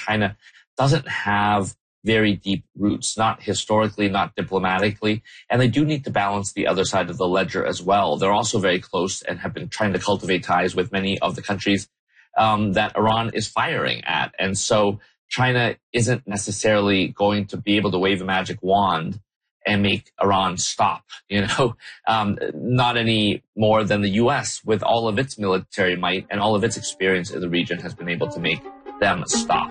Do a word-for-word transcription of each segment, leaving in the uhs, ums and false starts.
China doesn't have very deep roots, not historically, not diplomatically, and they do need to balance the other side of the ledger as well. They're also very close and have been trying to cultivate ties with many of the countries um, that Iran is firing at. And so China isn't necessarily going to be able to wave a magic wand and make Iran stop, you know, um, not any more than the U S with all of its military might and all of its experience in the region has been able to make them stop.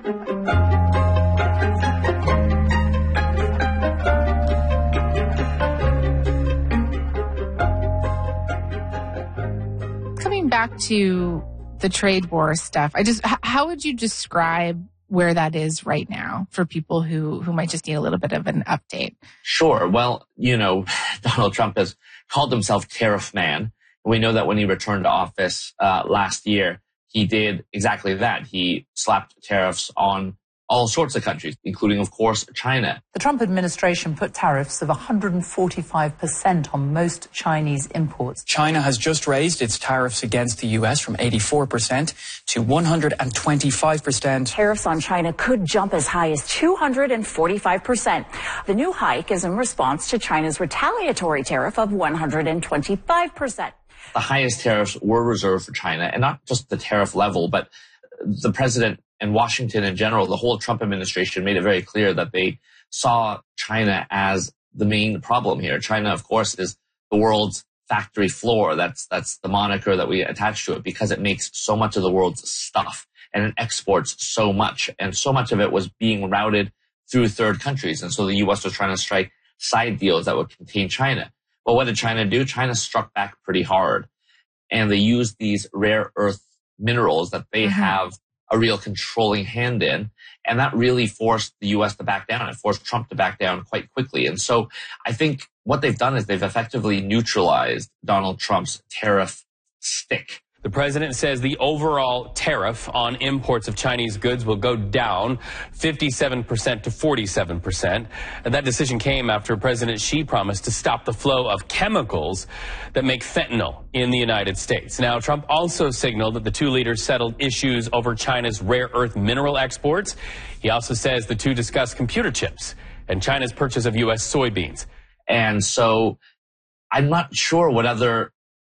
Coming back to the trade war stuff, I just, how would you describe where that is right now for people who, who might just need a little bit of an update? Sure. Well, you know, Donald Trump has called himself Tariff Man. We know that when he returned to office uh, last year, he did exactly that. He slapped tariffs on all sorts of countries, including, of course, China. The Trump administration put tariffs of one hundred forty-five percent on most Chinese imports. China has just raised its tariffs against the U S from eighty-four percent to one hundred twenty-five percent. Tariffs on China could jump as high as two hundred forty-five percent. The new hike is in response to China's retaliatory tariff of one hundred twenty-five percent. The highest tariffs were reserved for China, and not just the tariff level, but the president and Washington in general, the whole Trump administration made it very clear that they saw China as the main problem here. China, of course, is the world's factory floor. That's, that's the moniker that we attach to it because it makes so much of the world's stuff and it exports so much. And so much of it was being routed through third countries. And so the U S was trying to strike side deals that would contain China. Well, what did China do? China struck back pretty hard. And they used these rare earth minerals that they mm-hmm. have a real controlling hand in. And that really forced the U S to back down. It forced Trump to back down quite quickly. And so I think what they've done is they've effectively neutralized Donald Trump's tariff stick. The president says the overall tariff on imports of Chinese goods will go down fifty-seven percent to forty-seven percent. And that decision came after President Xi promised to stop the flow of chemicals that make fentanyl in the United States. Now, Trump also signaled that the two leaders settled issues over China's rare earth mineral exports. He also says the two discussed computer chips and China's purchase of U S soybeans. And so I'm not sure what other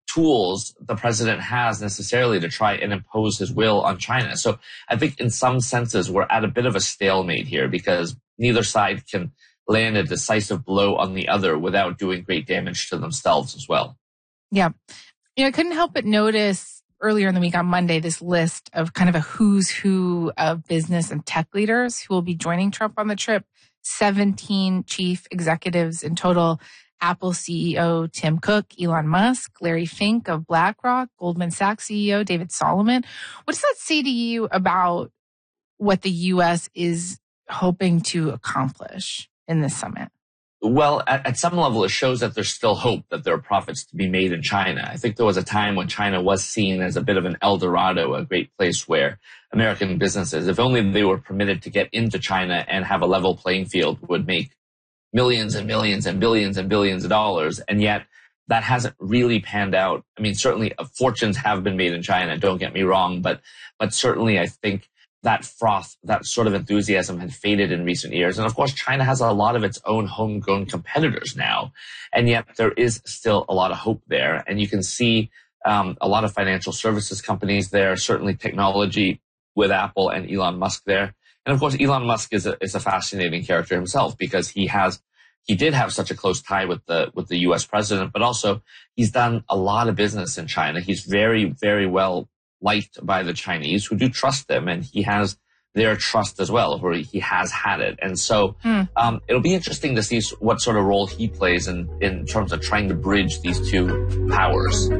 tools the president has necessarily to try and impose his will on China. So I think in some senses we're at a bit of a stalemate here because neither side can land a decisive blow on the other without doing great damage to themselves as well. Yeah. You know, I couldn't help but notice earlier in the week on Monday this list of kind of a who's who of business and tech leaders who will be joining Trump on the trip. seventeen chief executives in total. Apple C E O Tim Cook, Elon Musk, Larry Fink of BlackRock, Goldman Sachs C E O David Solomon. What does that say to you about what the U S is hoping to accomplish in this summit? Well, at, at some level, it shows that there's still hope that there are profits to be made in China. I think there was a time when China was seen as a bit of an El Dorado, a great place where American businesses, if only they were permitted to get into China and have a level playing field, would make millions and millions and billions and billions of dollars. And yet that hasn't really panned out. I mean, certainly uh, fortunes have been made in China, don't get me wrong, but, but certainly I think that froth, that sort of enthusiasm had faded in recent years. And of course, China has a lot of its own homegrown competitors now. And yet there is still a lot of hope there. And you can see um, a lot of financial services companies there, certainly technology with Apple and Elon Musk there. And of course, Elon Musk is a, is a fascinating character himself because he has, he did have such a close tie with the, with the U S president, but also he's done a lot of business in China. He's very, very well liked by the Chinese who do trust him, and he has their trust as well, where he has had it. And so, hmm. um, it'll be interesting to see what sort of role he plays in, in terms of trying to bridge these two powers.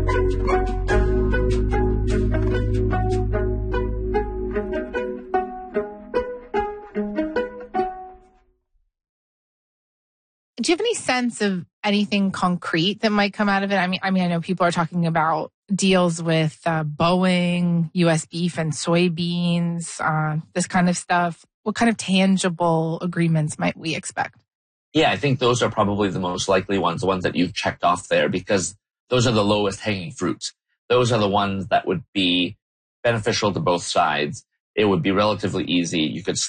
Do you have any sense of anything concrete that might come out of it? I mean, I mean, I know people are talking about deals with uh, Boeing, U S beef and soybeans, uh, this kind of stuff. What kind of tangible agreements might we expect? Yeah, I think those are probably the most likely ones, the ones that you've checked off there, because those are the lowest hanging fruits. Those are the ones that would be beneficial to both sides. It would be relatively easy. You could